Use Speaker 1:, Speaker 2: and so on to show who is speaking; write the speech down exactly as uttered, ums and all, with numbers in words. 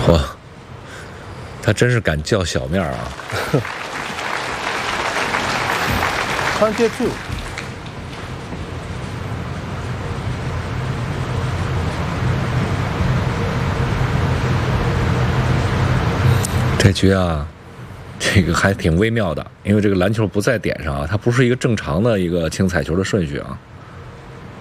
Speaker 1: 哇，他真是敢叫小面啊
Speaker 2: ！twenty-two。
Speaker 1: 这局啊，这个还挺微妙的，因为这个篮球不在点上啊，它不是一个正常的一个清彩球的顺序啊。